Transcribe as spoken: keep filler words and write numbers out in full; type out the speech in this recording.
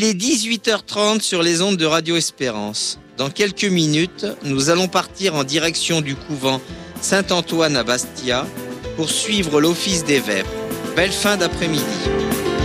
Il est dix-huit heures trente sur les ondes de Radio Espérance. Dans quelques minutes, nous allons partir en direction du couvent Saint-Antoine à Bastia pour suivre l'office des vêpres. Belle fin d'après-midi.